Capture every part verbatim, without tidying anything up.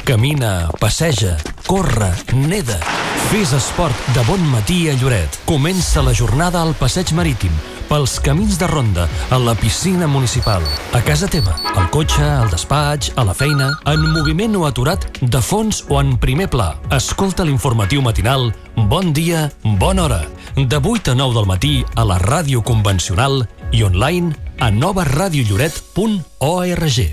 Camina, passeja, corre, neda. Fes esport de bon matí a Lloret. Comença la jornada al Passeig Marítim, pels camins de ronda, a la piscina municipal, a casa teva, al cotxe, al despatx, a la feina, en moviment o aturat, de fons o en primer pla. Escolta l'informatiu matinal Bon dia, bona hora, de vuit a nou del matí a la ràdio convencional i online a nova radio lloret punt org.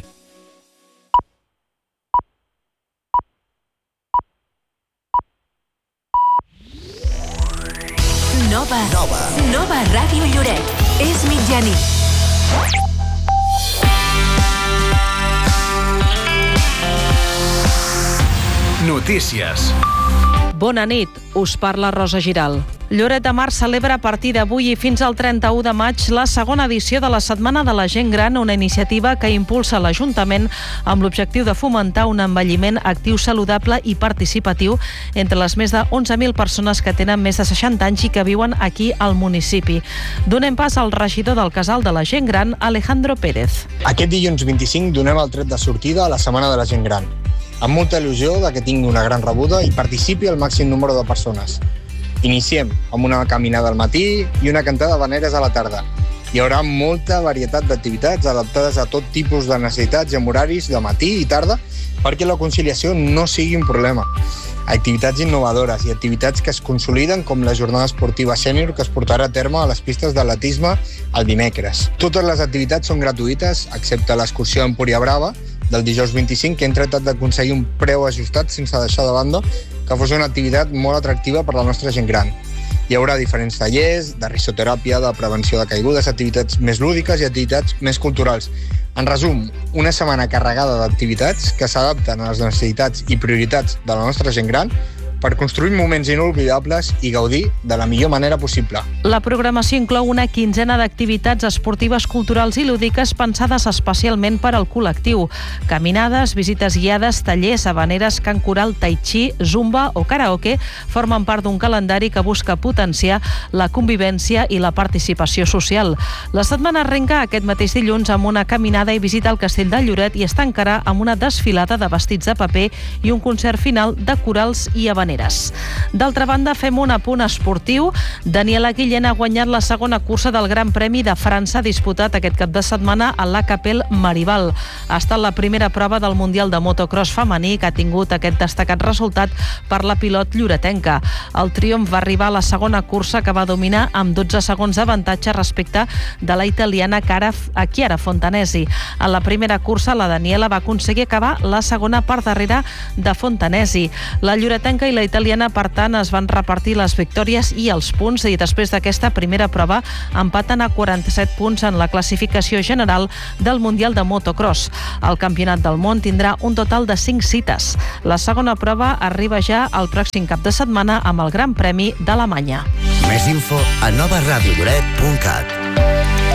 Nova. Nova. Nova Ràdio Lloret. És mitjanit. Notícies. Bona nit, us parla Rosa Giral. Lloret de Mar celebra a partir d'avui i fins al trenta-u de maig la segona edició de la Setmana de la Gent Gran, una iniciativa que impulsa l'Ajuntament amb l'objectiu de fomentar un envelliment actiu, saludable i participatiu entre les més de onze mil persones que tenen més de seixanta anys i que viuen aquí al municipi. Donem pas al regidor del Casal de la Gent Gran, Alejandro Pérez. Aquest dilluns vint-i-cinc donem el tret de sortida a la Setmana de la Gent Gran, amb molta il·lusió de que tingui una gran rebuda i participi el màxim número de persones. Iniciem amb una caminada al matí i una cantada d'habaneres a la tarda. Hi haurà molta varietat d'activitats adaptades a tot tipus de necessitats i amb horaris de matí i tarda perquè la conciliació no sigui un problema. Activitats innovadores i activitats que es consoliden com la jornada esportiva sènior que es portarà a terme a les pistes d'atletisme el dimecres. Totes les activitats són gratuïtes, excepte l'excursió d'Empúria Brava del dijous vint-i-cinc, que hem tractat d'aconseguir un preu ajustat sense deixar de banda que fos una activitat molt atractiva per a la nostra gent gran. Hi haurà diferents tallers de risoteràpia, de prevenció de caigudes, activitats més lúdiques i activitats més culturals. En resum, una setmana carregada d'activitats que s'adapten a les necessitats i prioritats de la nostra gent gran per construir moments inolvidables i gaudir de la millor manera possible. La programació inclou una quinzena d'activitats esportives, culturals i lúdiques pensades especialment per al col·lectiu. Caminades, visites guiades, tallers, habaneres, cant coral, tai chi, zumba o karaoke formen part d'un calendari que busca potenciar la convivència i la participació social. La setmana arrenca aquest mateix dilluns amb una caminada i visita al Castell de Lloret i es tancarà amb una desfilada de vestits de paper i un concert final de corals i habaneres. D'altra banda, fem un apunt esportiu. Daniela Guillén ha guanyat la segona cursa del Gran Premi de França disputat aquest cap de setmana a la Capelle Marival. Ha estat la primera prova del Mundial de Motocross femení que ha tingut aquest destacat resultat per la pilot lloretenca. El triomf va arribar a la segona cursa, que va dominar amb dotze segons d'avantatge respecte de la italiana Chiara Fontanesi. A la primera cursa, la Daniela va aconseguir acabar la segona per darrere de Fontanesi. La lloretenca i la italiana, per tant, es van repartir les victòries i els punts i després d'aquesta primera prova empaten a quaranta-set punts en la classificació general del Mundial de Motocross. El Campionat del Món tindrà un total de cinc cites. La segona prova arriba ja el pròxim cap de setmana amb el Gran Premi d'Alemanya. Més info a nova radio lloret punt cat.